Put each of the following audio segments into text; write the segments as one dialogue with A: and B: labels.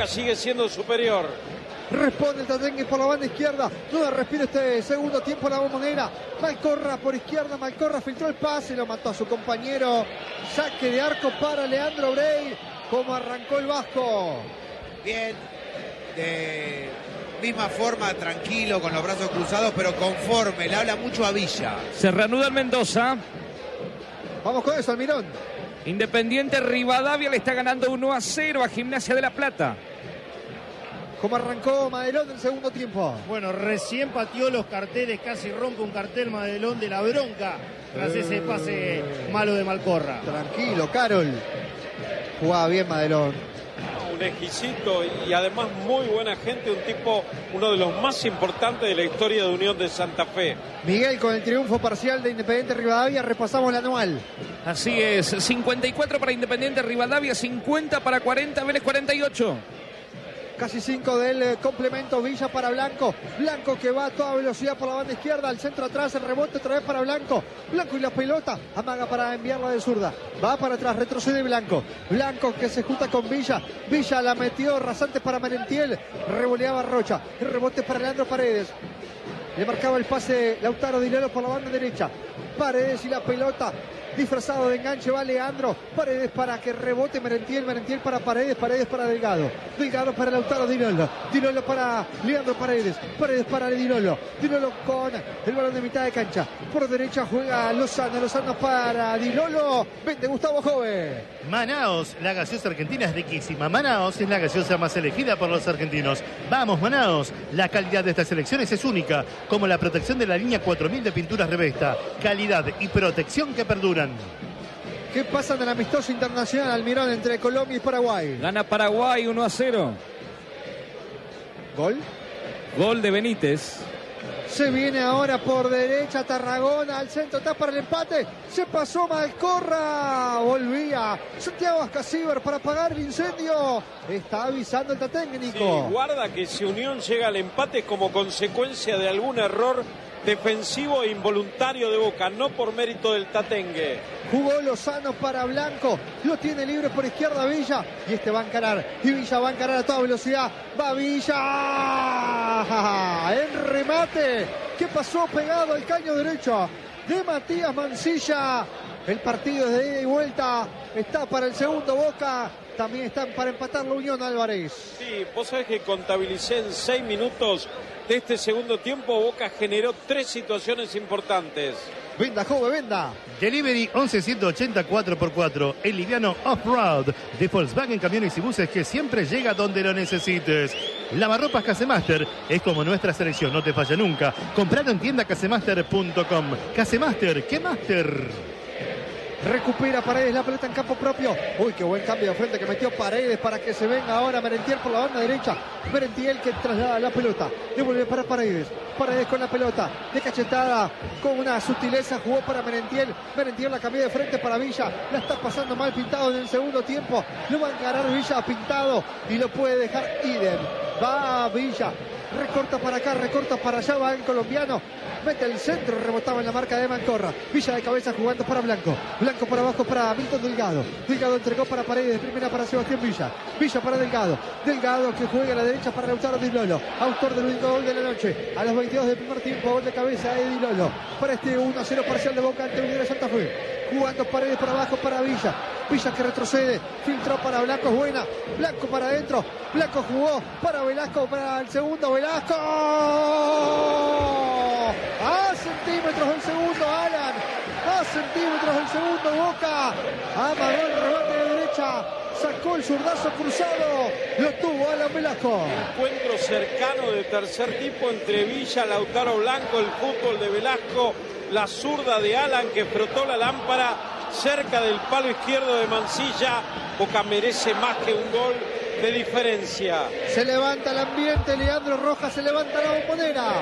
A: Boca sigue siendo superior.
B: Responde el Tatengue por la banda izquierda. No respira este segundo tiempo la Bombonera. Malcorra por izquierda. Malcorra filtró el pase y lo mató a su compañero. Saque de arco para Leandro Brey. Como arrancó el Vasco.
C: Bien. De misma forma, tranquilo, con los brazos cruzados, pero conforme. Le habla mucho a Villa.
D: Se reanuda el Mendoza.
B: Vamos con eso, Almirón.
D: Independiente Rivadavia le está ganando 1-0 a Gimnasia de La Plata.
B: ¿Cómo arrancó Madelón en el segundo tiempo?
E: Bueno, recién pateó los carteles, casi rompe un cartel Madelón de la bronca tras ese pase malo de Malcorra.
B: Tranquilo, Carol. Jugaba bien Madelón.
A: Un exquisito y además muy buena gente, un tipo, uno de los más importantes de la historia de Unión de Santa Fe.
B: Miguel, con el triunfo parcial de Independiente Rivadavia, repasamos el anual.
D: Así es, 54 para Independiente Rivadavia, 50 para 40, Vélez 48.
B: Casi 5 del complemento. Villa para Blanco. Blanco que va a toda velocidad por la banda izquierda. Al centro atrás. El rebote otra vez para Blanco. Blanco y la pelota. Amaga para enviarla de zurda. Va para atrás. Retrocede Blanco. Blanco que se junta con Villa. Villa la metió rasante para Merentiel. Revoleaba Rocha. El rebote para Leandro Paredes. Le marcaba el pase Lautaro Di Lolo por la banda derecha. Paredes y la pelota. Disfrazado de enganche va Leandro. Paredes para que rebote Merentiel. Merentiel para Paredes. Paredes para Delgado. Delgado para Lautaro Di Lolo. Di Lolo para Leandro Paredes. Paredes para Di Lolo. Di Lolo con el balón de mitad de cancha. Por derecha juega Lozano. Lozano para Di Lolo. Vende Gustavo Jove.
F: Manaos, la gaseosa argentina es riquísima. Manaos es la gaseosa más elegida por los argentinos. Vamos, Manaos. La calidad de estas selecciones es única, como la protección de la línea 4000 de pinturas Revesta. Calidad y protección que perduran.
B: ¿Qué pasa en el amistoso internacional, Almirón, entre Colombia y Paraguay?
D: Gana Paraguay 1-0.
B: ¿Gol?
D: Gol de Benítez.
B: Se viene ahora por derecha Tarragona, al centro, está para el empate. Se pasó Malcorra. Volvía Santiago Ascasíbar para apagar el incendio. Está avisando el técnico.
A: Sí, guarda que si Unión llega al empate como consecuencia de algún error defensivo e involuntario de Boca, no por mérito del Tatengue.
B: Jugó Lozano para Blanco, lo tiene libre por izquierda Villa, y este va a encarar, y Villa va a encarar a toda velocidad, va Villa, el remate, que pasó pegado al caño derecho de Matías Mancilla. El partido es de ida y vuelta, está para el segundo Boca, también está para empatar la Unión Álvarez.
A: Sí, vos sabés que contabilicé en 6 minutos de este segundo tiempo, Boca generó 3 situaciones importantes.
B: Venda, Jove, venda.
F: Delivery 11-180 4x4. El liviano Off-Road de Volkswagen Camiones y Buses que siempre llega donde lo necesites. Lavarropas Casemaster es como nuestra selección, no te falla nunca. Compralo en tienda casemaster.com. Casemaster, ¿qué master?
B: Recupera Paredes la pelota en campo propio. Uy, qué buen cambio de frente que metió Paredes para que se venga ahora Merentiel por la banda derecha. Merentiel que traslada la pelota. Devuelve para Paredes. Paredes con la pelota. De cachetada. Con una sutileza jugó para Merentiel. Merentiel la cambió de frente para Villa. La está pasando mal Pintado en el segundo tiempo. Lo va a encarar Villa a Pintado. Y lo puede dejar idem. Va Villa. Recorta para acá, recorta para allá, va el colombiano. Mete el centro, rebotaba en la marca de Malcorra. Villa de cabeza jugando para Blanco. Blanco por abajo para Milton Delgado. Delgado entregó para Paredes, primera para Sebastián Villa. Villa para Delgado. Delgado que juega a la derecha para Lautaro Di Lolo. Autor del único gol de la noche. A los 22 del primer tiempo, gol de cabeza de Di Lolo. Para este 1-0 parcial de Boca ante Unión de Santa Fe. Jugando Paredes por abajo para Villa. Villa que retrocede. Filtró para Blanco, es buena. Blanco para adentro. Blanco jugó para Velasco, para el segundo. Velasco. A centímetros del segundo, Alan. A centímetros del segundo, Boca. Amagó el remate de derecha. Sacó el zurdazo cruzado. Lo tuvo Alan Velasco.
A: Encuentro cercano de tercer tipo entre Villa, Lautaro Blanco, el fútbol de Velasco, la zurda de Alan que frotó la lámpara cerca del palo izquierdo de Mancilla. Boca merece más que un gol de diferencia.
B: Se levanta el ambiente, Leandro Rojas, se levanta la bombonera.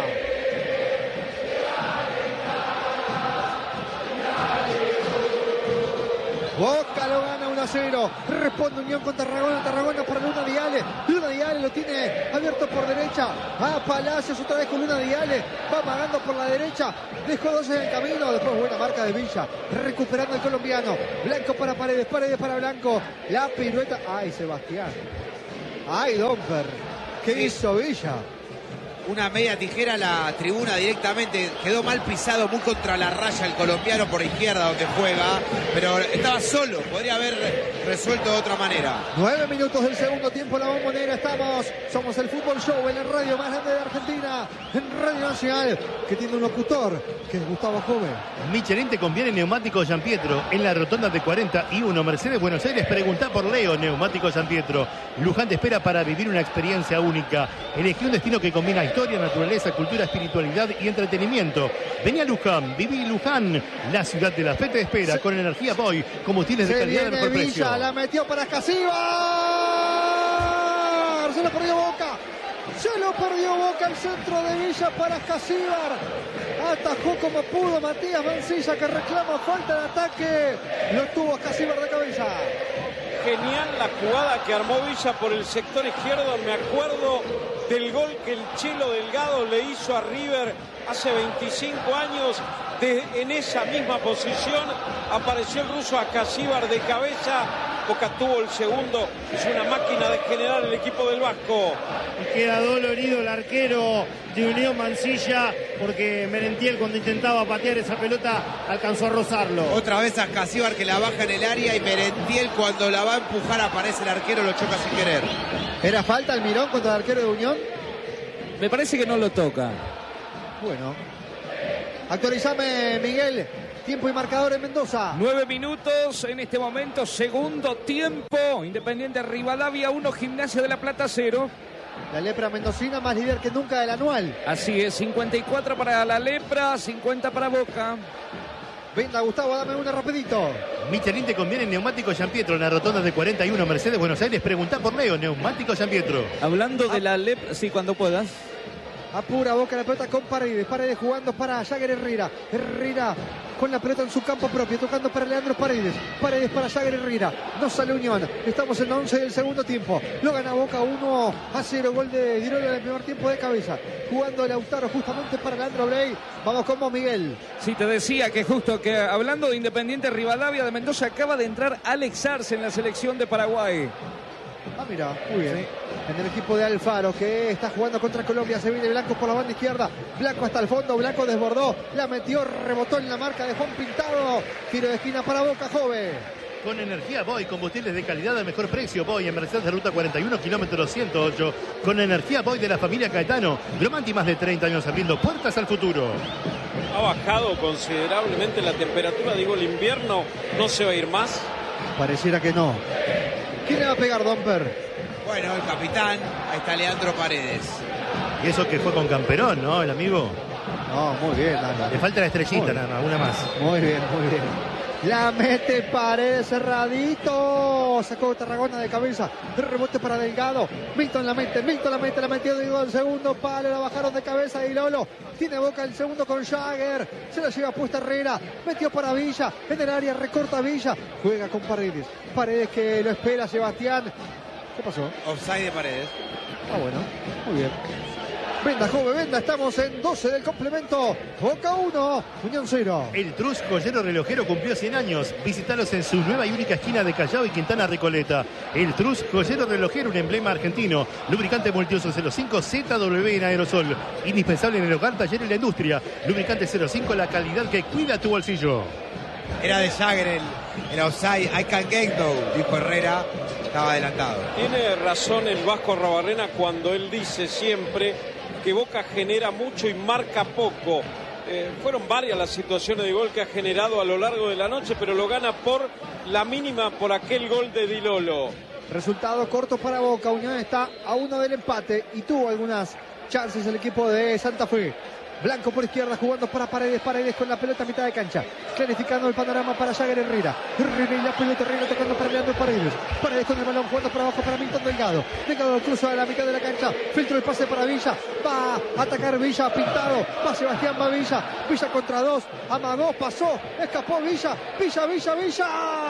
B: Boca lo gana 1-0. Responde Unión con Tarragona. Tarragona para Luna Diale. Luna Diale lo tiene abierto por derecha. A Palacios otra vez con Luna Diale. Va pagando por la derecha. Dejó 2 en el camino. Después buena marca de Villa. Recuperando el colombiano. Blanco para Paredes. Paredes para Blanco. La pirueta. Ay, Sebastián. Ay, Domper. ¿Qué hizo Villa?
C: Una media tijera a la tribuna directamente. Quedó mal pisado, muy contra la raya el colombiano por izquierda donde juega. Pero estaba solo, podría haber resuelto de otra manera.
B: 9 minutos del segundo tiempo, la Bombonera. Somos el Fútbol Show en la radio más grande de Argentina, en Radio Nacional, que tiene un locutor, que es Gustavo Jove.
F: Michelin te conviene Neumático San Pietro. En la rotonda de 41 Mercedes Buenos Aires, preguntá por Leo Neumático San Pietro. Luján te espera para vivir una experiencia única. Elegí un destino que combina historia, naturaleza, cultura, espiritualidad y entretenimiento. Vení a Luján, viví Luján, la ciudad de la fe te espera, con Energía Boy, combustibles de calidad al mejor precio.
B: Villa, la metió para Escasíbar. Se lo perdió Boca. Se lo perdió Boca, el centro de Villa para Escasíbar. Atajó como pudo Matías Mancilla, que reclama falta de ataque. Lo tuvo Escasíbar de cabeza.
A: Genial la jugada que armó Villa por el sector izquierdo. Me acuerdo del gol que el Chelo Delgado le hizo a River hace 25 años. En esa misma posición apareció el ruso Escasíbar de cabeza. Boca tuvo el segundo. Es una máquina de generar el equipo del Vasco.
E: Y queda dolorido el arquero de Unión Mancilla, porque Merentiel, cuando intentaba patear esa pelota, alcanzó a rozarlo.
C: Otra vez a Escasíbar, que la baja en el área, y Merentiel, cuando la va a empujar, aparece el arquero, lo choca sin querer.
B: ¿Era falta el Mirón contra el arquero de Unión?
D: Me parece que no lo toca.
B: Bueno. Actualizame, Miguel. Tiempo y marcador en Mendoza.
D: 9 minutos en este momento, segundo tiempo. Independiente Rivadavia 1, Gimnasia de la Plata 0.
B: La lepra mendocina más líder que nunca del anual.
D: Así es, 54 para la lepra, 50 para Boca.
B: Venga, Gustavo, dame una rapidito.
F: Michelin te conviene Neumático San Pietro. En la rotonda de 41 Mercedes Buenos Aires, preguntá por Leo Neumático San Pietro.
D: Hablando de la lepra, sí, cuando puedas.
B: Apura Boca la pelota con Paredes. Paredes jugando para Jagger Herrera. Herrera con la pelota en su campo propio, tocando para Leandro Paredes. Paredes para Jagger Herrera. No sale Unión. Estamos en 11 del segundo tiempo. Lo gana Boca 1-0. Gol de Dirolo en el primer tiempo de cabeza. Jugando Lautaro justamente para Leandro Bley. Vamos con vos, Miguel.
D: Sí, te decía que justo que hablando de Independiente Rivadavia de Mendoza, acaba de entrar Alex Arce en la selección de Paraguay.
B: Ah, mira, muy bien. Sí. En el equipo de Alfaro, que está jugando contra Colombia. Se viene Blanco por la banda izquierda. Blanco hasta el fondo. Blanco desbordó. La metió, rebotó en la marca de Juan Pintado. Tiro de esquina para Boca, Jove.
F: Con Energía Boy, combustibles de calidad al mejor precio. Boy en Mercedes de Ruta 41, kilómetro 108. Con Energía Boy de la familia Caetano. Gromanti, más de 30 años abriendo puertas al futuro.
A: Ha bajado considerablemente la temperatura. Digo, el invierno no se va a ir más.
B: Pareciera que no. ¿Quién le va a pegar, Domper?
C: Bueno, el capitán. Ahí está Leandro Paredes.
F: Y eso que fue con Camperón, ¿no? El amigo.
B: No, muy bien.
F: Le falta la estrellita, nada más, una más.
B: Muy bien, muy bien. La mete Paredes cerradito. Sacó Tarragona de cabeza. Rebote para Delgado. Milton la mete, la metió de el segundo palo. La bajaron de cabeza y Lolo. Tiene Boca el segundo con Jagger. Se la lleva puesta Herrera. Metió para Villa. En el área recorta Villa. Juega con Paredes. Paredes que lo espera Sebastián. ¿Qué pasó?
C: Offside de Paredes.
B: Ah, bueno. Muy bien. Venda, Jove, venda. Estamos en 12 del complemento. Boca 1, Unión 0.
F: El Trus Joyero Relojero cumplió 100 años. Visítalos en su nueva y única esquina de Callao y Quintana Recoleta. El Trus Joyero Relojero, un emblema argentino. Lubricante multiuso 05 ZW en aerosol. Indispensable en el hogar, taller y la industria. Lubricante 05, la calidad que cuida tu bolsillo.
C: Era de Jagger el offside. I can get though, dijo Herrera. Estaba adelantado.
A: Tiene razón el Vasco Arrobarrena cuando él dice siempre que Boca genera mucho y marca poco. Fueron varias las situaciones de gol que ha generado a lo largo de la noche, pero lo gana por la mínima, por aquel gol de Dilolo.
B: Resultado corto para Boca. Unión está a 1 del empate y tuvo algunas chances el equipo de Santa Fe. Blanco por izquierda jugando para Paredes. Paredes con la pelota a mitad de cancha. Clarificando el panorama para Jagger Herrera. Herrera y la pelota. Herrera tocando para Leandro Paredes. Paredes con el balón jugando para abajo para Milton Delgado. Delgado cruza a la mitad de la cancha. Filtro el pase para Villa. Va a atacar Villa. Pintado. Va Sebastián, va Villa. Villa contra dos. Amagó, pasó. Escapó Villa. Villa.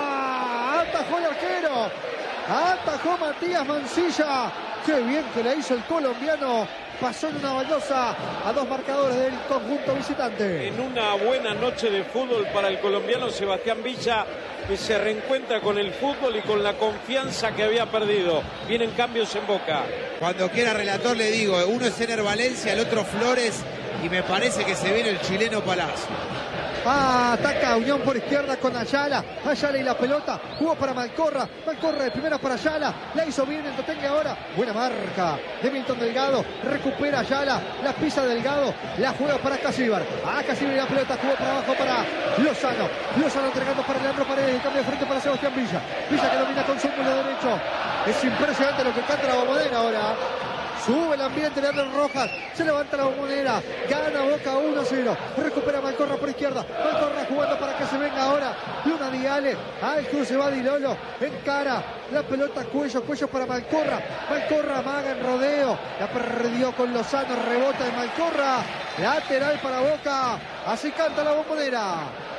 B: Atajó el arquero. Atajó Matías Mancilla. Qué bien que la hizo el colombiano. pasó en una baldosa a dos marcadores del conjunto visitante.
A: En una buena noche de fútbol para el colombiano Sebastián Villa, que se reencuentra con el fútbol y con la confianza que había perdido. Vienen cambios en Boca.
C: Cuando quiera, relator, le digo, uno es Ener Valencia, el otro Flores, y me parece que se viene el chileno Palacio.
B: Ataca Unión por izquierda con Ayala. Ayala y la pelota. Jugó para Malcorra. Malcorra de primera para Ayala. La hizo bien en Totengue ahora. Buena marca de Milton Delgado. Recupera Ayala. La pisa Delgado. La juega para Casíbar. Casíbar y la pelota. Jugó para abajo para Lozano. Lozano entregando para Leandro Paredes. El cambio de frente para Sebastián Villa. Villa que domina con su ángulo derecho. Es impresionante lo que canta la Bombonera ahora. Sube el ambiente de Adler Rojas. Se levanta la Bombonera. Gana Boca 1-0. Recupera Malcorra por izquierda. Malcorra jugando para que se venga ahora Luna Diale. Al cruce va Di Lolo. Encara la pelota cuello para Malcorra. Malcorra amaga en rodeo. La perdió con Lozano. Rebota de Malcorra. Lateral para Boca. Así canta la Bombonera.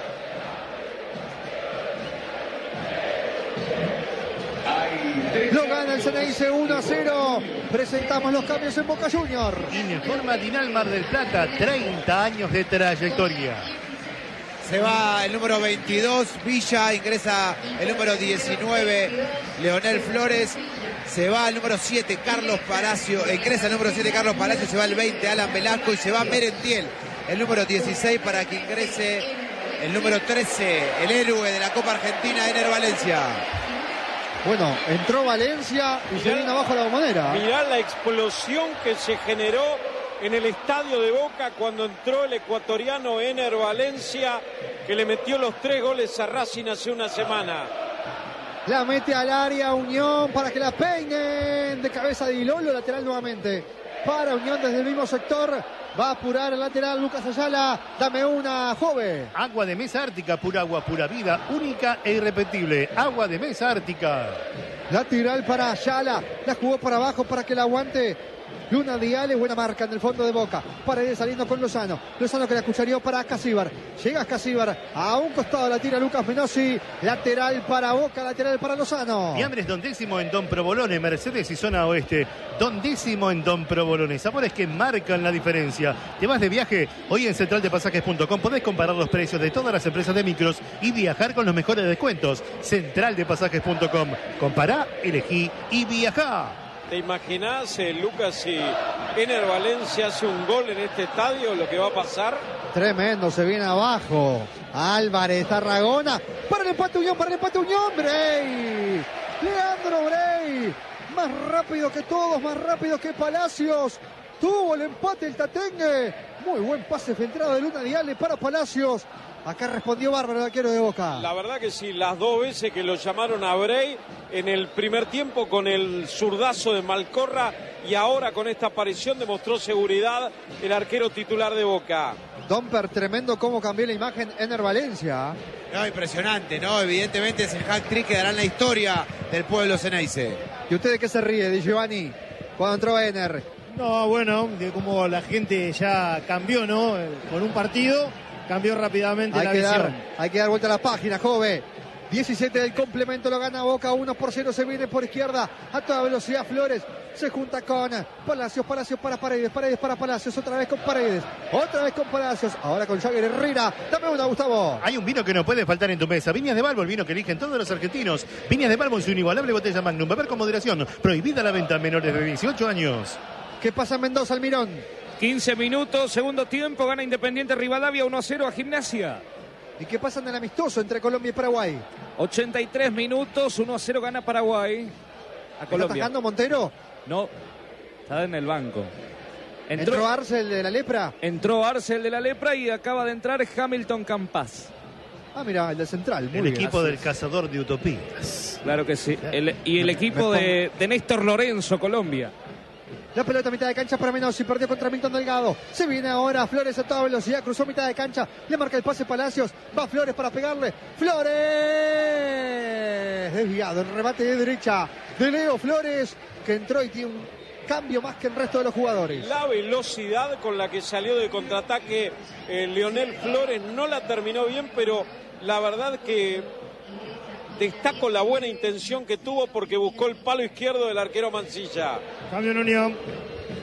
B: Lo gana el Ceneice 1-0. Presentamos los cambios en Boca Junior.
F: Informa Dinal Mar del Plata, 30 años de trayectoria.
C: Se va el número 22, Villa, ingresa el número 19, Leonel Flores. Se va el número 7, Carlos Palacio, ingresa el número 7, Carlos Palacio. Se va el 20, Alan Velasco, y se va Merentiel, el número 16, para que ingrese el número 13, el héroe de la Copa Argentina, Ener Valencia.
B: Bueno, entró Valencia y se viene abajo la Bombonera.
A: Mirá la explosión que se generó en el estadio de Boca cuando entró el ecuatoriano Ener Valencia, que le metió los 3 goles a Racing hace una semana.
B: La mete al área Unión para que la peinen de cabeza de Di Lolo, lateral nuevamente para Unión desde el mismo sector. Va a apurar el lateral Lucas Ayala. Dame una, joven.
F: Agua de Mesa Ártica, pura agua, pura vida, única e irrepetible. Agua de Mesa Ártica.
B: Lateral para Ayala. La jugó para abajo para que la aguante Luna Diale. Buena marca en el fondo de Boca. Paredes saliendo con Lozano. Lozano que la cuchareó para Casíbar. Llega Casíbar. A un costado la tira Lucas Menossi. Lateral para Boca, lateral para Lozano.
F: Fiambres Don Décimo en Don Provolone, Mercedes y Zona Oeste. Don Décimo en Don Provolone. Sabores que marcan la diferencia. Te vas de viaje. Hoy en centraldepasajes.com podés comparar los precios de todas las empresas de micros y viajar con los mejores descuentos. Centraldepasajes.com. Compará, elegí y viajá.
A: ¿Te imaginás, Lucas, si Ener Valencia hace un gol en este estadio, lo que va a pasar?
B: Tremendo, se viene abajo Álvarez, Tarragona, para el empate Unión, Brey, Leandro Brey, más rápido que todos, más rápido que Palacios, tuvo el empate el Tatengue, muy buen pase filtrado de Luna Diale para Palacios. Acá respondió bárbaro el arquero de Boca.
A: La verdad que sí, las 2 veces que lo llamaron a Brey, en el primer tiempo con el zurdazo de Malcorra, y ahora con esta aparición demostró seguridad el arquero titular de Boca.
B: Domper, tremendo cómo cambió la imagen Ener Valencia.
C: No, impresionante, ¿no? Evidentemente es el hat-trick que dará en la historia del pueblo Ceneice.
B: ¿Y usted de qué se ríe, Di Giovanni, cuando entró Ener?
E: No, bueno, de cómo la gente ya cambió, ¿no? Con un partido cambió rápidamente la visión.
B: Hay que dar vuelta a la página, joven. 17 del complemento, lo gana Boca, 1-0, se viene por izquierda, a toda velocidad Flores, se junta con Palacios para Paredes para Palacios, otra vez con Palacios, ahora con Jagger Herrera. Dame una, Gustavo.
F: Hay un vino que no puede faltar en tu mesa, Viñas de Balbo, el vino que eligen todos los argentinos. Viñas de Balbo en su inigualable botella Magnum, beber con moderación, prohibida la venta a menores de 18 años.
B: ¿Qué pasa en Mendoza, Almirón?
D: 15 minutos, segundo tiempo, gana Independiente Rivadavia 1-0 a Gimnasia.
B: ¿Y qué pasa en el amistoso entre Colombia y Paraguay?
D: 83 minutos, 1-0 gana Paraguay a Colombia.
B: ¿Está atajando Montero?
D: No, está en el banco.
B: ¿Entró Arce, el de la Lepra?
D: Entró Arce, el de la Lepra, y acaba de entrar Hamilton Campas.
B: Ah, mira, el de Central.
F: El equipo del cazador de utopías.
D: Claro que sí. Y el equipo de Néstor Lorenzo, Colombia.
B: La pelota a mitad de cancha para Menossi, perdió contra Milton Delgado. Se viene ahora Flores a toda velocidad, cruzó mitad de cancha, le marca el pase Palacios, va Flores para pegarle. ¡Flores! Desviado, el remate de derecha de Leo Flores, que entró y tiene un cambio más que el resto de los jugadores.
A: La velocidad con la que salió de contraataque Leonel Flores no la terminó bien, pero la verdad que destaco la buena intención que tuvo porque buscó el palo izquierdo del arquero Mancilla.
E: Cambio en Unión.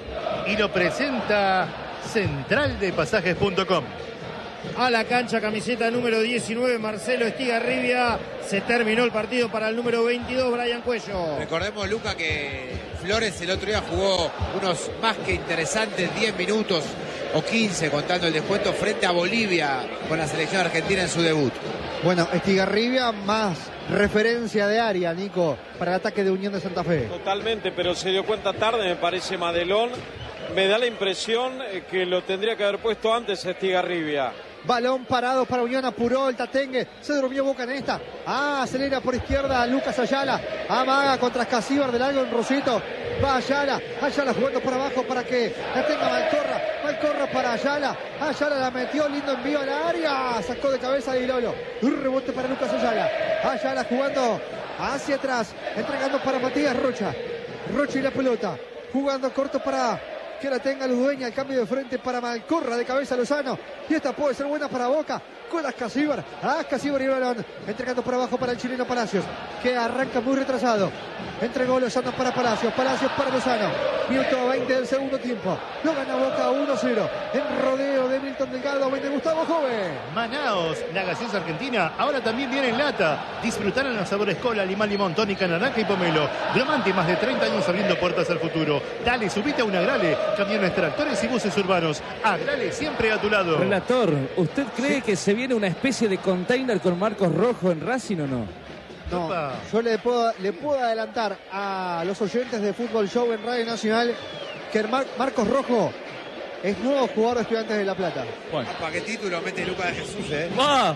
F: y lo presenta centraldepasajes.com.
E: A la cancha, camiseta número 19, Marcelo Estigarribia. Se terminó el partido para el número 22, Brian Cuello.
C: Recordemos, Luca, que Flores el otro día jugó unos más que interesantes 10 minutos o 15, contando el descuento, frente a Bolivia con la selección argentina en su debut.
B: Bueno, Estigarribia más referencia de área, Nico, para el ataque de Unión de Santa Fe.
A: Totalmente, pero se dio cuenta tarde, me parece, Madelón. Me da la impresión que lo tendría que haber puesto antes Estigarribia.
B: Balón parado para Unión, apuró el Tatengue, se durmió Boca en esta. Acelera por izquierda Lucas Ayala, amaga contra Escasíbar del algo en Rosito. Va Ayala jugando por abajo para que la tenga Malcorra para Ayala. Ayala la metió, lindo envío a la área, sacó de cabeza de Dilolo. Un rebote para Lucas Ayala jugando hacia atrás, entregando para Matías Rocha y la pelota, jugando corto para que la tenga Ludueña, el cambio de frente para Malcorra, de cabeza Lozano, y esta puede ser buena para Boca, con Escasíbar y el balón, entregando por abajo para el chileno Palacios, que arranca muy retrasado, entregó Lozano para Palacios para Lozano, minuto 20 del segundo tiempo, lo gana Boca 1-0, en rodeo de Milton Delgado, vende Gustavo Joven.
F: Manaos, la gaseosa argentina, ahora también viene en lata. Disfrutar en los sabores cola, limón, tónica, naranja y pomelo. Glomante, más de 30 años abriendo puertas al futuro. Dale, subite a un Agrale, camiones, tractores y buses urbanos. Agrale, siempre a tu lado.
D: Relator, ¿usted cree que se viene una especie de container con Marcos Rojo en Racing o no?
B: No,
F: Opa.
B: yo le puedo adelantar a los oyentes de Fútbol Show en Radio Nacional que Marcos Rojo es nuevo jugador de Estudiantes de La Plata.
D: Bueno.
C: ¿Para qué título mete Lucas de Jesús,
D: ¡Ah!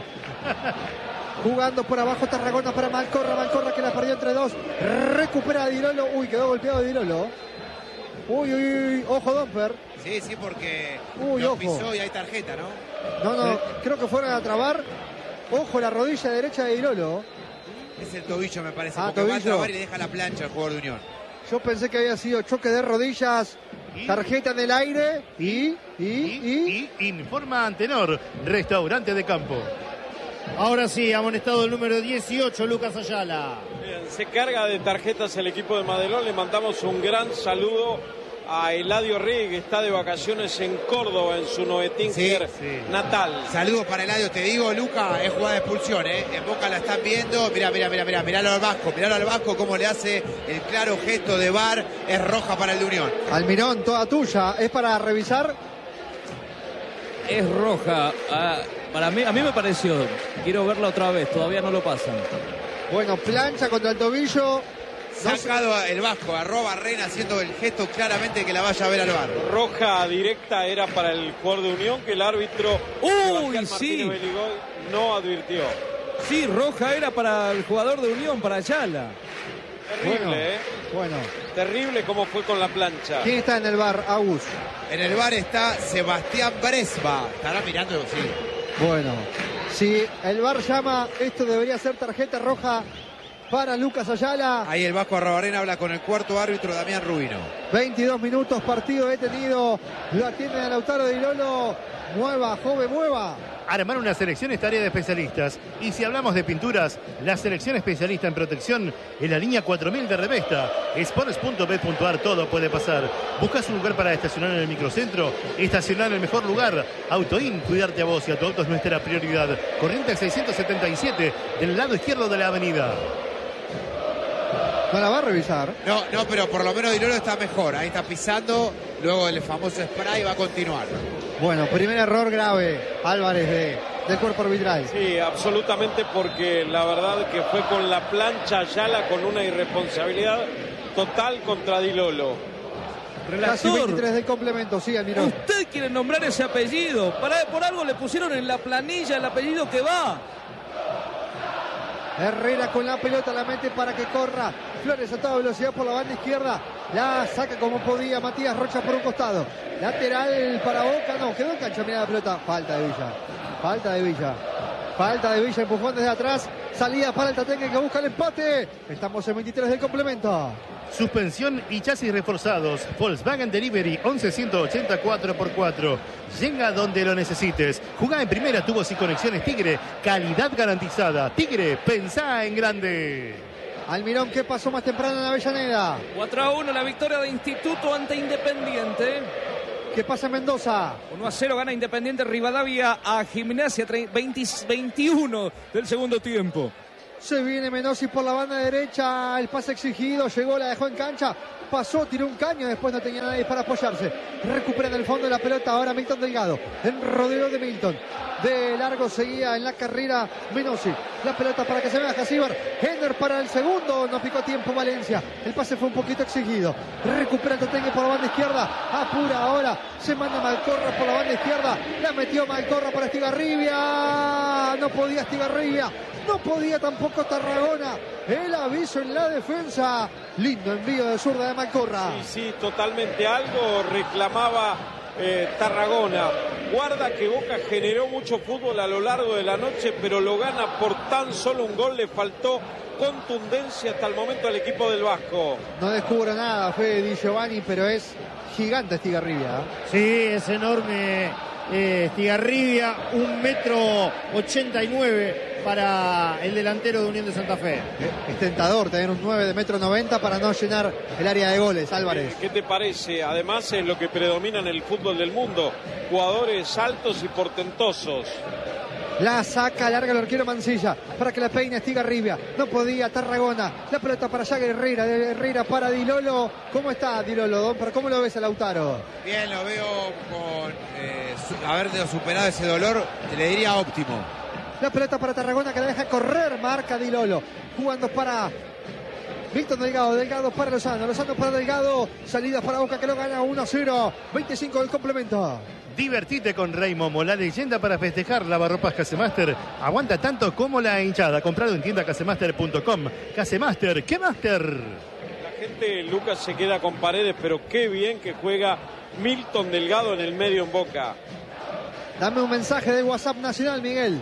B: Jugando por abajo Tarragona para Malcorra que la perdió entre dos. Recupera a Dilolo. Uy, quedó golpeado Dilolo. Uy, ojo Domper.
C: Sí, porque
B: Uy,
C: lo
B: ojo.
C: pisó y hay tarjeta, ¿no?
B: No, creo que fueron a trabar. Ojo, la rodilla derecha de Dilolo.
C: Es el tobillo, me parece,
B: Ah,
C: porque va a
B: tobillo.
C: trabar y deja la plancha el jugador de Unión.
B: Yo pensé que había sido choque de rodillas. Tarjeta en el aire y
F: informa Antenor, restaurante de campo.
E: Ahora sí, amonestado el número 18, Lucas Ayala.
A: Bien, se carga de tarjetas el equipo de Madelón. Le mandamos un gran saludo a Eladio Rey, que está de vacaciones en Córdoba, en su Noetinker natal.
C: Saludos para Eladio, te digo, Luca, es jugada de expulsión, ¿eh? En Boca la están viendo, miralo al Vasco, cómo le hace el claro gesto de VAR, es roja para el de Unión.
B: Almirón, toda tuya. ¿Es para revisar?
D: Es roja. A mí me pareció. Quiero verla otra vez, todavía no lo pasan.
B: Bueno, plancha contra el tobillo.
C: Sacado el Vasco, arroba Rena haciendo el gesto claramente que la vaya a ver al VAR.
A: Roja directa era para el jugador de Unión, que el árbitro Sebastián
D: sí!
A: Martínez Beligoy no advirtió.
D: Sí, roja era para el jugador de Unión, para Ayala.
A: Terrible,
B: Bueno.
A: Terrible cómo fue con la plancha.
B: ¿Quién está en el bar, Agus?
C: En el VAR está Sebastián Bresba. Estará mirando, sí.
B: Bueno, si el VAR llama, esto debería ser tarjeta roja para Lucas Ayala.
C: Ahí el Vasco Arrobarrena habla con el cuarto árbitro, Damián Rubino.
B: 22 minutos, partido detenido. Lo atiende a Lautaro Di Lolo. Mueva, joven, mueva.
F: Armar una selección es tarea de especialistas. Y si hablamos de pinturas, la selección especialista en protección en la línea 4000 de Revesta. Sports.bet.ar, todo puede pasar. ¿Buscas un lugar para estacionar en el microcentro? Estacionar en el mejor lugar. Autoin, cuidarte a vos y a tu auto es nuestra prioridad. Corriente 677, del lado izquierdo de la avenida.
B: No la va a revisar.
C: No, pero por lo menos Di Lolo está mejor. Ahí está pisando, luego el famoso spray va a continuar.
B: Bueno, primer error grave, Álvarez del cuerpo arbitral.
A: Sí, absolutamente, porque la verdad que fue con la plancha Ayala, con una irresponsabilidad total contra Di Lolo.
B: Casi
D: Relator,
B: 23 del complemento, sí, Almirón.
D: usted quiere nombrar ese apellido. Por algo le pusieron en la planilla el apellido que va.
B: Herrera con la pelota, la mete para que corra. Flores a toda velocidad por la banda izquierda. La saca como podía Matías Rocha por un costado. Lateral para Boca. No, quedó en cancha. Mira la pelota. Falta de Villa. Empujón desde atrás. Salida para el Tatengue que busca el empate. Estamos en 23 del complemento.
F: Suspensión y chasis reforzados. Volkswagen Delivery 11180 4x4. Llega donde lo necesites. Jugá en primera, tubos y conexiones Tigre. Calidad garantizada. Tigre, pensá en grande.
B: Almirón, ¿qué pasó más temprano en Avellaneda?
D: 4-1 la victoria de Instituto ante Independiente.
B: ¿Qué pasa en Mendoza?
D: 1-0 gana Independiente Rivadavia a Gimnasia, 21 del segundo tiempo.
B: Se viene Menossi por la banda derecha, el pase exigido, llegó, la dejó en cancha, pasó, tiró un caño, después no tenía nadie para apoyarse. Recupera en el fondo de la pelota ahora Milton Delgado, en rodeo de Milton. De largo seguía en la carrera Menossi. La pelota para que se vea Jasíbar. Hender para el segundo, no picó tiempo Valencia. El pase fue un poquito exigido. Recupera el Totengue por la banda izquierda. Apura ahora, se manda Malcorra por la banda izquierda. La metió Malcorra para Estigarribia. No podía Estigarribia. No podía tampoco Tarragona. El aviso en la defensa. Lindo envío de zurda de Malcorra.
A: Sí, totalmente. Algo reclamaba Tarragona. Guarda que Boca generó mucho fútbol a lo largo de la noche, pero lo gana por tan solo un gol. Le faltó contundencia hasta el momento al equipo del Vasco.
B: No descubro nada, Fede Di Giovanni, pero es gigante Estigarribia.
E: Sí, es enorme Estigarribia, 1,89 m para el delantero de Unión de Santa Fe.
B: Es tentador tener un 9 de 1,90 m para no llenar el área de goles, Álvarez.
A: ¿Qué te parece? Además es lo que predomina en el fútbol del mundo. Jugadores altos y portentosos.
B: La saca, larga el arquero Mancilla para que la peine Estigarribia. No podía Tarragona. La pelota para Yaga Herrera. De Herrera para Di Lolo. ¿Cómo está Di Lolo, Don? ¿Cómo lo ves a Lautaro?
C: Bien, lo veo con haber superado ese dolor, le diría óptimo.
B: La pelota para Tarragona que la deja correr. Marca Di Lolo. Jugando para Milton Delgado. Delgado para Lozano. Lozano para Delgado. Salida para Boca que lo gana 1-0. 25 del complemento.
F: Divertite con Rey Momo, la leyenda para festejar. Lavarropas Casemaster aguanta tanto como la hinchada. Comprado en tienda casemaster.com. Casemaster, ¿qué Master?
A: La gente, Lucas, se queda con Paredes, pero qué bien que juega Milton Delgado en el medio en Boca.
B: Dame un mensaje de WhatsApp nacional, Miguel.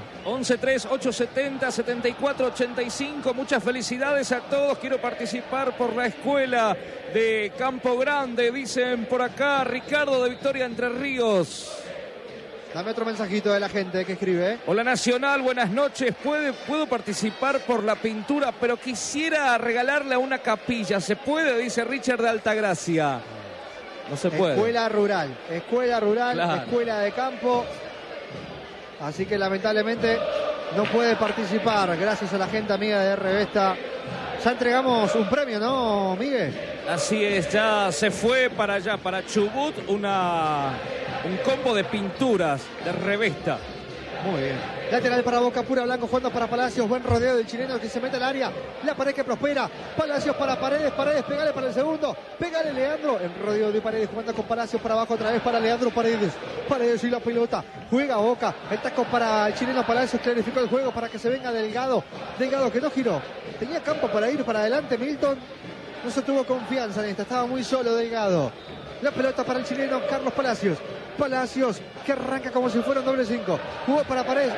D: 11-3-870-7485. Muchas felicidades a todos. Quiero participar por la escuela de Campo Grande. Dicen por acá Ricardo de Victoria Entre Ríos.
B: Dame otro mensajito de la gente que escribe.
D: Hola Nacional, buenas noches. ¿Puedo participar por la pintura? Pero quisiera regalarle a una capilla. ¿Se puede? Dice Richard de Altagracia. No se puede.
B: Escuela rural, claro. Escuela de campo. Así que lamentablemente no puede participar. Gracias a la gente amiga de Revesta. Ya entregamos un premio, ¿no, Miguel?
D: Así es, ya se fue para allá, para Chubut, un combo de pinturas de Revesta.
B: Muy bien. Lateral para Boca, pura Blanco jugando para Palacios. Buen rodeo del chileno que se mete al área. La pared que prospera. Palacios para Paredes. Paredes, pegale para el segundo. Pégale Leandro. El rodeo de Paredes jugando con Palacios para abajo otra vez para Leandro Paredes. Paredes y la pelota. Juega Boca. El taco para el chileno Palacios. Clarificó el juego para que se venga Delgado. Delgado que no giró. Tenía campo para ir para adelante Milton. No se tuvo confianza en esta. Estaba muy solo Delgado. La pelota para el chileno Carlos Palacios. Palacios que arranca como si fuera un doble 5. Jugó para Paredes.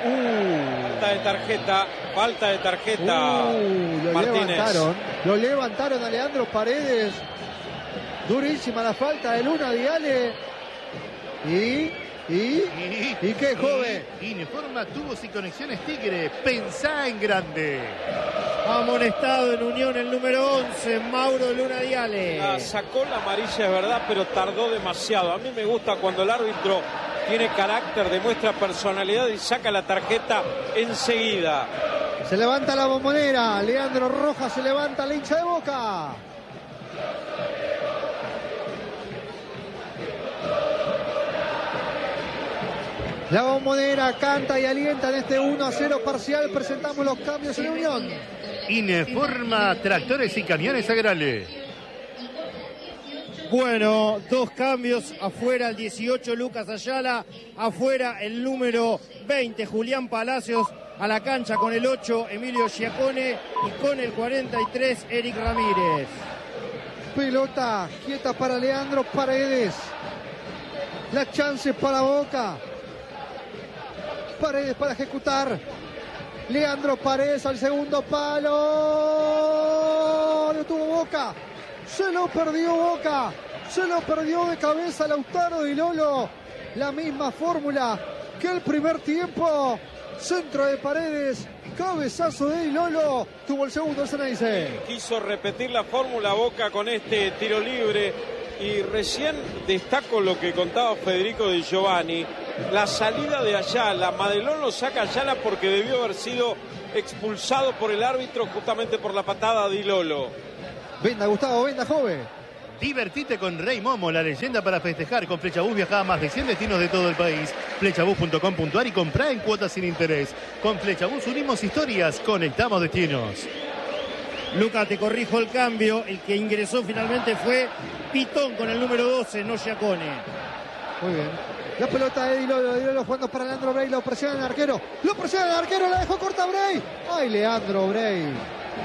A: Falta de tarjeta. Martínez.
B: Lo levantaron a Leandro Paredes. Durísima la falta de Luna Diale. Y qué joven.
F: Informa Tubos y Conexiones Tigre. Pensá en grande.
E: Amonestado en Unión el número 11, Mauro Luna Diale.
A: Sacó la amarilla, es verdad, pero tardó demasiado. A mí me gusta cuando el árbitro tiene carácter, demuestra personalidad y saca la tarjeta enseguida.
B: Se levanta la bombonera. Leandro Rojas se levanta, la hincha de Boca. La bombonera canta y alienta en este 1-0 parcial. Presentamos los cambios en Unión.
F: Informa Tractores y Camiones Agrales.
E: Bueno, dos cambios. Afuera el 18 Lucas Ayala. Afuera el número 20 Julián Palacios. A la cancha con el 8 Emilio Giacone. Y con el 43 Eric Ramírez.
B: Pelota quieta para Leandro Paredes. La chance para Boca. Paredes para ejecutar. Leandro Paredes al segundo palo. Lo tuvo Boca. Se lo perdió Boca. Se lo perdió de cabeza Lautaro Di Lolo. La misma fórmula que el primer tiempo. Centro de Paredes. Cabezazo de Lolo. Tuvo el segundo el Ceneice.
A: Quiso repetir la fórmula Boca con este tiro libre. Y recién destaco lo que contaba Federico Di Giovanni. La salida de Ayala. Madelón lo saca Ayala porque debió haber sido expulsado por el árbitro justamente por la patada de Lolo.
B: Venda, Gustavo, venda, joven.
F: Divertite con Rey Momo, la leyenda para festejar. Con Flechabús viaja a más de 100 destinos de todo el país. Flechabús.com.ar y comprá en cuotas sin interés. Con Flechabús unimos historias, conectamos destinos.
E: Luca, te corrijo el cambio. El que ingresó finalmente fue Pitón con el número 12, no Giacone.
B: Muy bien. La pelota de Di Lolo jugando para Leandro Bray. Lo presiona el arquero. La dejó corta Bray. ¡Ay, Leandro Bray!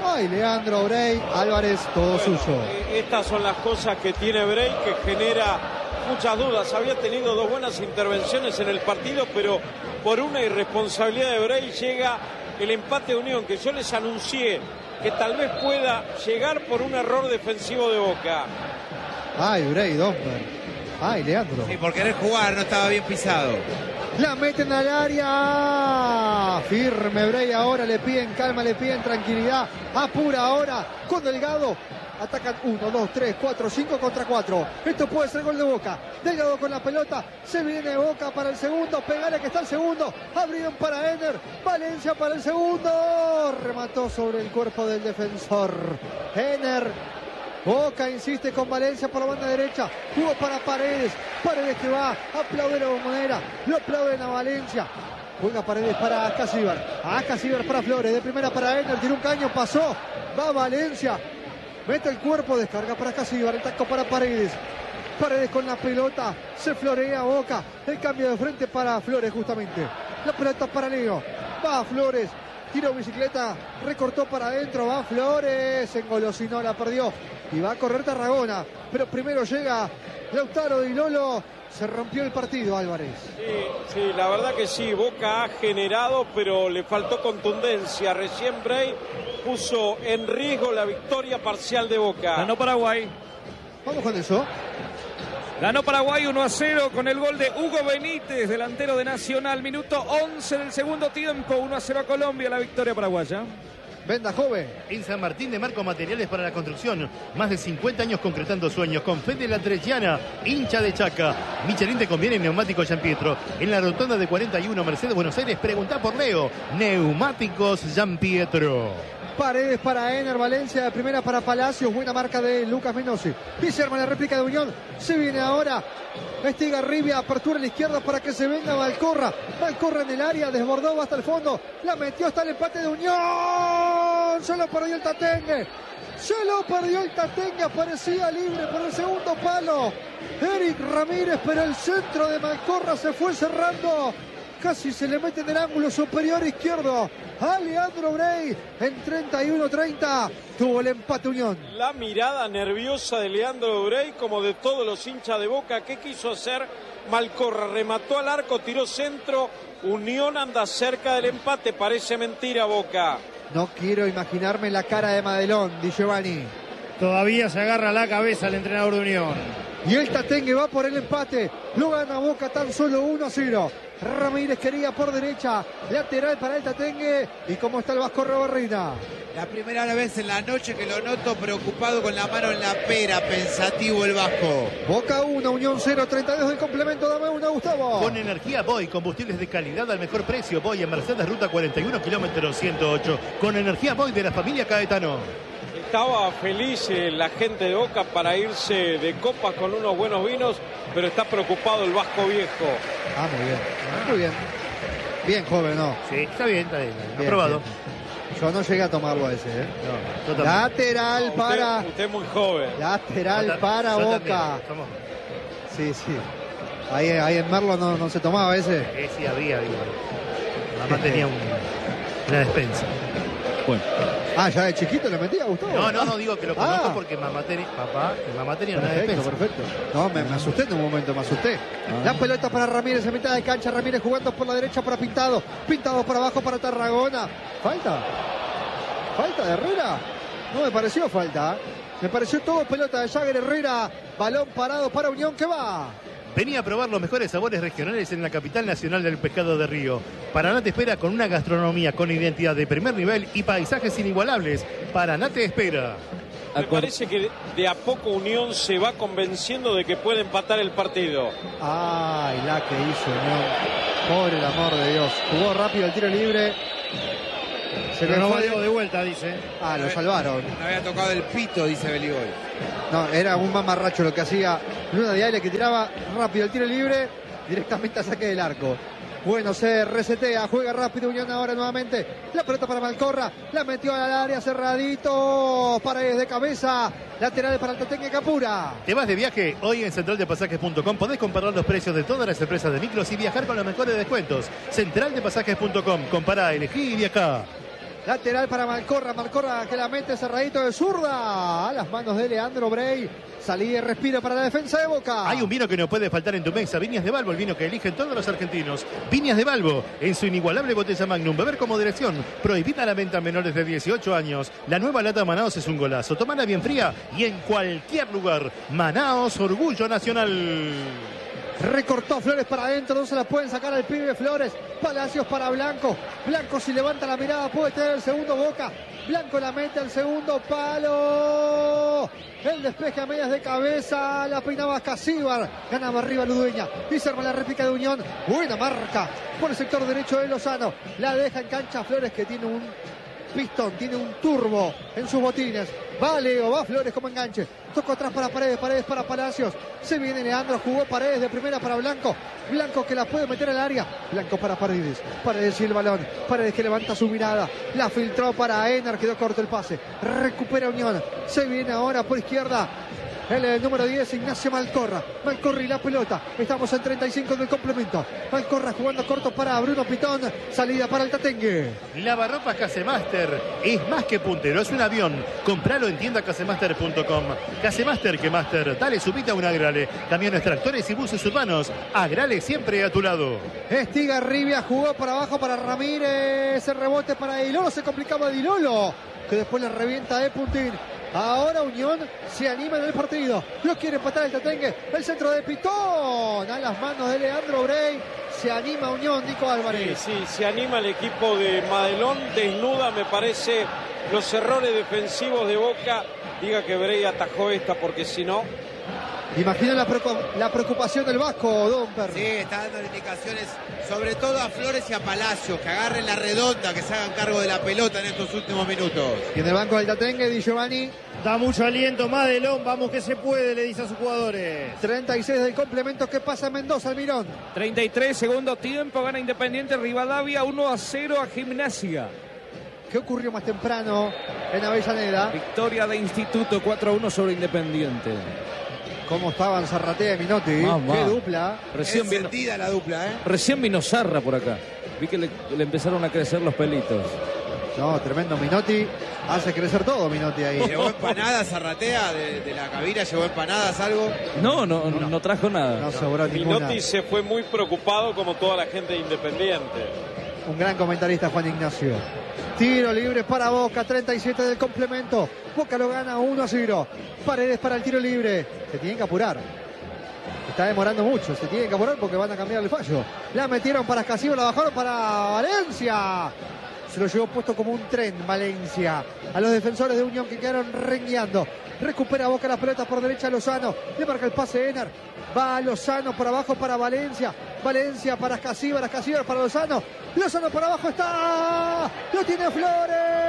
B: Álvarez, todo suyo.
A: Estas son las cosas que tiene Bray, que genera muchas dudas. Había tenido 2 buenas intervenciones en el partido, pero por una irresponsabilidad de Bray llega el empate de Unión, que yo les anuncié que tal vez pueda llegar por un error defensivo de Boca.
B: Ay, Bray, Domber. Ay, Leandro.
C: Sí, por querer jugar no estaba bien pisado.
B: La meten al área. Firme Bray ahora. Le piden calma, le piden tranquilidad. Apura ahora con Delgado. Atacan 1, 2, 3, 4, 5 contra 4. Esto puede ser gol de Boca. Delgado con la pelota. Se viene Boca para el segundo. Pegale que está el segundo. Abrieron para Ener. Valencia para el segundo. Remató sobre el cuerpo del defensor. Ener. Boca insiste con Valencia por la banda derecha. Jugó para Paredes. Paredes que va a aplaudir a Bombonera. Lo aplauden a Valencia. Juega Paredes para Ascasíbar. Ascasíbar para Flores. De primera para Ener. Tiró un caño. Pasó. Va Valencia. Mete el cuerpo. Descarga para Ascasíbar. El taco para Paredes. Paredes con la pelota. Se florea Boca. El cambio de frente para Flores justamente. La pelota para Leo. Va Flores. Tiró bicicleta, recortó para adentro, va Flores, engolosinó, la perdió y va a correr Tarragona. Pero primero llega Lautaro Di Lolo, se rompió el partido, Álvarez.
A: Sí, la verdad que sí, Boca ha generado, pero le faltó contundencia. Recién Bray puso en riesgo la victoria parcial de Boca.
D: Ganó Paraguay.
B: Vamos con eso.
D: Ganó Paraguay 1-0 con el gol de Hugo Benítez, delantero de Nacional. Minuto 11 del segundo tiempo. 1-0 a Colombia, la victoria paraguaya.
B: Venda, joven.
F: En San Martín de Marco Materiales para la Construcción. Más de 50 años concretando sueños. Con Fede La Treciana, hincha de Chaca. Michelin te conviene en Neumáticos Gian Pietro. En la rotonda de 41 Mercedes Buenos Aires, preguntá por Leo. Neumáticos Gian Pietro.
B: Paredes para Ener, Valencia de primera para Palacios, buena marca de Lucas Menossi. Y se arma la réplica de Unión, se viene ahora Estigarribia, apertura a la izquierda para que se venga Valcorra. Valcorra en el área, desbordó hasta el fondo, la metió hasta el empate de Unión. Se lo perdió el Tatengue. Aparecía libre por el segundo palo Eric Ramírez, pero el centro de Valcorra se fue cerrando. Casi se le mete en el ángulo superior izquierdo a Leandro Bray. En 31-30 tuvo el empate Unión.
A: La mirada nerviosa de Leandro Bray, como de todos los hinchas de Boca. ¿Qué quiso hacer? Malcorra remató al arco, tiró centro. Unión anda cerca del empate. Parece mentira, Boca.
B: No quiero imaginarme la cara de Madelón, Di Giovanni.
E: Todavía se agarra la cabeza el entrenador de Unión.
B: Y el Tatengue va por el empate. Lo gana Boca tan solo 1-0. Ramírez quería por derecha. Lateral para el Tatengue. ¿Y cómo está el Vasco Rebarrina?
C: La primera vez en la noche que lo noto preocupado con la mano en la pera, pensativo el Vasco.
B: Boca 1, Unión 0, 32 del complemento. Dame una, Gustavo.
F: Con energía Boy, combustibles de calidad al mejor precio. Boy en Mercedes, ruta 41, kilómetro 108. Con energía Boy de la familia Caetano.
A: Estaba feliz la gente de Boca para irse de copas con unos buenos vinos, pero está preocupado el Vasco Viejo.
B: Muy bien. Bien, joven, ¿no?
F: Sí, está bien. Aprobado.
B: Bien. Yo no llegué a tomarlo ese, ¿eh?
F: No, yo
B: lateral para...
A: Usted es muy joven.
B: Lateral para Boca. Sí. Ahí en Merlo no se tomaba ese.
F: Sí, había. Mamá tenía una despensa.
D: Bueno.
B: Ya de chiquito le metía, Gustavo.
F: No, digo que lo conozco porque mamá tenía una despensa.
B: Perfecto. No, me asusté en un momento, La pelota para Ramírez en mitad de cancha. Ramírez jugando por la derecha para Pintado. Pintado para abajo para Tarragona. ¿Falta de Herrera? No me pareció falta. Me pareció todo pelota de Jagger Herrera. Balón parado para Unión, que va.
F: Vení a probar los mejores sabores regionales en la capital nacional del pescado de río. Paraná te espera con una gastronomía con identidad de primer nivel y paisajes inigualables. Paraná te espera.
A: Me parece que de a poco Unión se va convenciendo de que puede empatar el partido.
B: Ay, la que hizo Unión. Por el amor de Dios. Jugó rápido el tiro libre. Se le
E: no
B: fue
E: de vuelta, dice.
B: Ah, lo salvaron.
C: No había tocado el pito, dice Beligoy.
B: No, era un mamarracho lo que hacía Luna de Aire, que tiraba rápido el tiro libre directamente a saque del arco. Bueno, se resetea, juega rápido Unión ahora nuevamente. La pelota para Malcorra, la metió al área cerradito. Paredes de cabeza, lateral para el Tatengue Capura.
F: ¿Te vas de viaje? Hoy en centraldepasajes.com podés comparar los precios de todas las empresas de micros y viajar con los mejores descuentos. Centraldepasajes.com, compará, elegí y viajá.
B: Lateral para Malcorra, Malcorra que la mete cerradito de zurda a las manos de Leandro Brey. Salida y respiro para la defensa de Boca.
F: Hay un vino que no puede faltar en tu mesa, Viñas de Balbo, el vino que eligen todos los argentinos. Viñas de Balbo, en su inigualable botella Magnum, beber con moderación, prohibida la venta a menores de 18 años. La nueva lata Manaos es un golazo, tomala bien fría y en cualquier lugar. Manaos, orgullo nacional.
B: Recortó Flores para adentro, no se la pueden sacar al pibe Flores. Palacios para Blanco. Blanco si levanta la mirada puede tener el segundo. Boca. Blanco la mete al segundo palo. El despeje a medias de cabeza. La peinaba Casíbar. Ganaba arriba Ludueña. Y se arma la réplica de Unión. Buena marca por el sector derecho de Lozano. La deja en cancha Flores, que tiene un pistón, tiene un turbo en sus botines. Va Leo, va Flores como enganche. Tocó atrás para Paredes, Paredes para Palacios. Se viene Leandro, jugó Paredes de primera para Blanco. Blanco que la puede meter al área. Blanco para Paredes. Paredes y el balón. Paredes que levanta su mirada. La filtró para Ener, quedó corto el pase. Recupera Unión. Se viene ahora por izquierda el número 10, Ignacio Malcorra. Malcorra y la pelota. Estamos en 35 del complemento. Malcorra jugando corto para Bruno Pitón. Salida para el Tatengue.
F: Lavarropas Casemaster es más que puntero, es un avión. Compralo en tiendacasemaster.com. Casemaster que Master. Dale subite a un Agrale. Camiones, tractores y buses urbanos. Agrale siempre a tu lado.
B: Estigarribia jugó para abajo para Ramírez. El rebote para Dilolo. Se complicaba Dilolo, que después le revienta de puntín. Ahora Unión se anima en el partido. Lo quiere empatar el Tatengue. El centro de Pitón a las manos de Leandro Brey. Se anima Unión, Nico Álvarez.
A: Sí, se anima el equipo de Madelón. Desnuda, me parece, los errores defensivos de Boca. Diga que Brey atajó esta, porque si no...
B: Imagina la preocupación del Vasco, Don Perro.
C: Sí, está dando indicaciones, sobre todo a Flores y a Palacios, que agarren la redonda, que se hagan cargo de la pelota en estos últimos minutos.
B: Y en el banco del Tatengue, Di Giovanni.
E: Da mucho aliento, Madelón, vamos que se puede, le dice a sus jugadores.
B: 36 del complemento, que pasa Mendoza, Almirón.
D: 33, segundo tiempo, gana Independiente Rivadavia 1-0 a Gimnasia.
B: ¿Qué ocurrió más temprano en Avellaneda?
D: Victoria de Instituto 4-1 sobre Independiente.
B: ¿Cómo estaban Zarratea y Minotti? Qué dupla.
D: Recién vino,
C: sentida la dupla, ¿eh?
D: recién vino Zarra por acá. Vi que le empezaron a crecer los pelitos.
B: No, tremendo Minotti. Hace crecer todo Minotti ahí.
C: ¿Llevó empanadas Zarratea de la cabina? ¿Llevó empanadas, algo?
D: No trajo nada.
B: No sobró ninguna.
A: Minotti se fue muy preocupado, como toda la gente de Independiente.
B: Un gran comentarista, Juan Ignacio. Tiro libre para Boca, 37 del complemento. Boca lo gana 1-0. Paredes para el tiro libre. Se tienen que apurar. Está demorando mucho, se tienen que apurar porque van a cambiar el fallo. La metieron para Escasivo, la bajaron para Valencia. Se lo llevó puesto como un tren Valencia. A los defensores de Unión que quedaron rengueando. Recupera Boca la pelota por derecha Lozano. Le marca el pase Ener. Va Lozano por abajo para Valencia. Valencia para Escasíbar, Escasíbar para Lozano. Lozano por abajo está. Lo tiene Flores.